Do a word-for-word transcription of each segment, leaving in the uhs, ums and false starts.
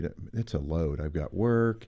it's a load. I've got work.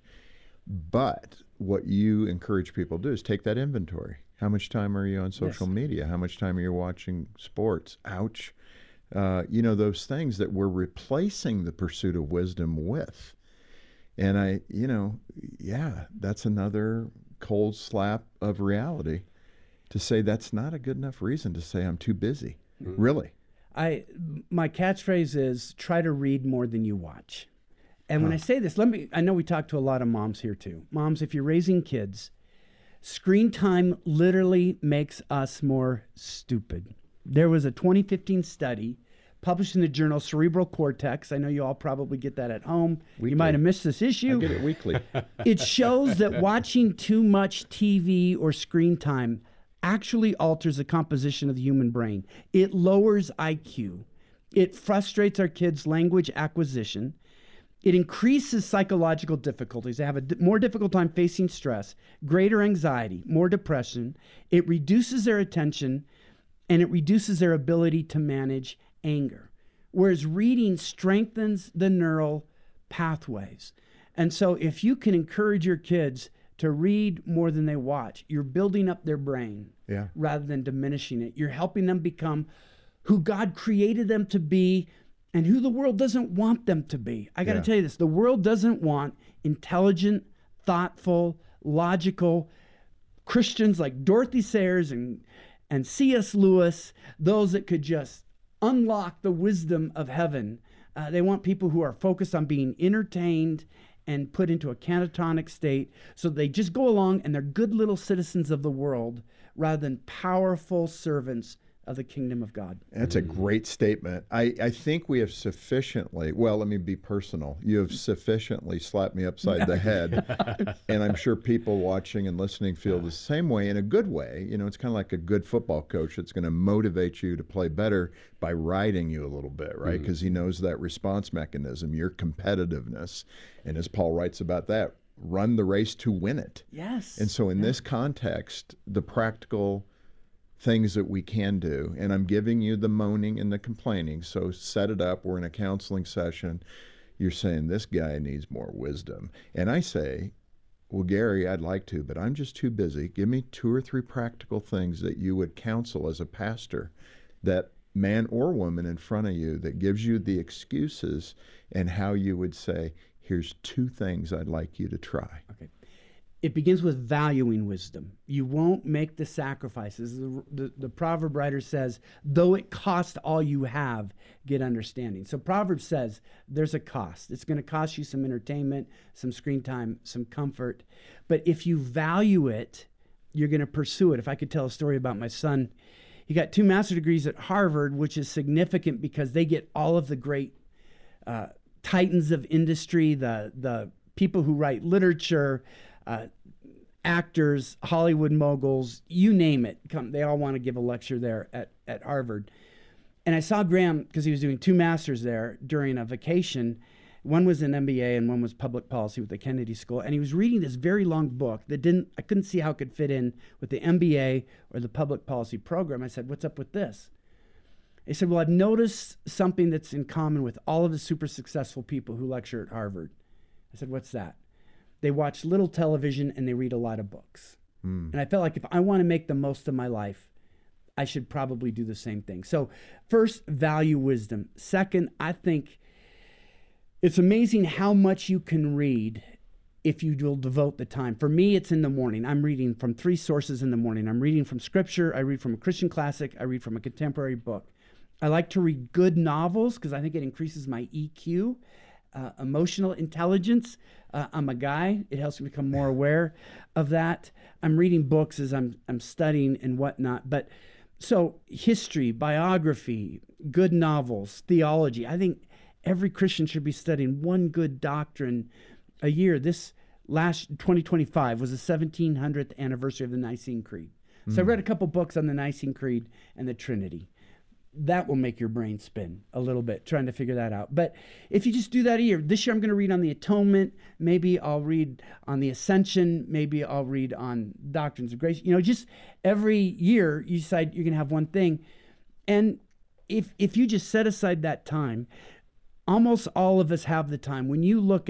But what you encourage people to do is take that inventory. How much time are you on social yes. media? How much time are you watching sports? Ouch. Uh, you know, those things that we're replacing the pursuit of wisdom with. And I, you know, yeah, that's another cold slap of reality to say that's not a good enough reason to say I'm too busy. Mm-hmm. Really. I my catchphrase is try to read more than you watch. And huh. when I say this, let me I know we talk to a lot of moms here too. Moms, if you're raising kids, screen time literally makes us more stupid. There was a twenty fifteen study published in the journal Cerebral Cortex. I know you all probably get that at home. Weekly. You might have missed this issue. I get it weekly. It shows that watching too much T V or screen time actually alters the composition of the human brain. It lowers I Q. It frustrates our kids' language acquisition. It increases psychological difficulties. They have a d- more difficult time facing stress, greater anxiety, more depression. It reduces their attention, and it reduces their ability to manage anger. Whereas reading strengthens the neural pathways. And so if you can encourage your kids to read more than they watch, you're building up their brain yeah. rather than diminishing it. You're helping them become who God created them to be and who the world doesn't want them to be. I got to yeah. tell you this, the world doesn't want intelligent, thoughtful, logical Christians like Dorothy Sayers and, and C S Lewis, those that could just unlock the wisdom of heaven. Uh, they want people who are focused on being entertained and put into a catatonic state so they just go along and they're good little citizens of the world rather than powerful servants of the kingdom of God. That's a great statement. I, I think we have sufficiently, well, let me be personal. You have sufficiently slapped me upside the head. And I'm sure people watching and listening feel the same way in a good way. You know, it's kind of like a good football coach that's going to motivate you to play better by riding you a little bit, right? Because mm-hmm. he knows that response mechanism, your competitiveness. And as Paul writes about that, run the race to win it. Yes. And so in yeah. this context, the practical things that we can do, and I'm giving you the moaning and the complaining, so set it up. We're in a counseling session. You're saying this guy needs more wisdom. And I say, well, Gary, I'd like to, but I'm just too busy. Give me two or three practical things that you would counsel as a pastor, that man or woman in front of you that gives you the excuses, and how you would say, here's two things I'd like you to try. Okay. It begins with valuing wisdom. You won't make the sacrifices. The, the, the proverb writer says, though it cost all you have, get understanding. So Proverbs says there's a cost. It's going to cost you some entertainment, some screen time, some comfort. But if you value it, you're going to pursue it. If I could tell a story about my son, he got two master's degrees at Harvard, which is significant because they get all of the great uh, titans of industry, the the people who write literature, Uh, actors, Hollywood moguls, you name it. Come, they all want to give a lecture there at, at Harvard. And I saw Graham, because he was doing two masters there during a vacation. One was in M B A and one was public policy with the Kennedy School. And he was reading this very long book that didn't, I couldn't see how it could fit in with the M B A or the public policy program. I said, what's up with this? He said, well, I've noticed something that's in common with all of the super successful people who lecture at Harvard. I said, what's that? They watch little television and they read a lot of books. Mm. And I felt like if I want to make the most of my life, I should probably do the same thing. So first, value wisdom. Second, I think it's amazing how much you can read if you will devote the time. For me, it's in the morning. I'm reading from three sources in the morning. I'm reading from scripture. I read from a Christian classic. I read from a contemporary book. I like to read good novels because I think it increases my E Q. Uh, emotional intelligence. Uh, I'm a guy. It helps me become more aware of that. I'm reading books as I'm I'm studying and whatnot. But so history, biography, good novels, theology. I think every Christian should be studying one good doctrine a year. This last twenty twenty-five was the seventeen hundredth anniversary of the Nicene Creed. So mm. I read a couple books on the Nicene Creed and the Trinity. That will make your brain spin a little bit, trying to figure that out. But if you just do that a year, this year I'm going to read on the atonement. Maybe I'll read on the ascension. Maybe I'll read on doctrines of grace. You know, just every year you decide you're going to have one thing. And if if you just set aside that time, almost all of us have the time. When you look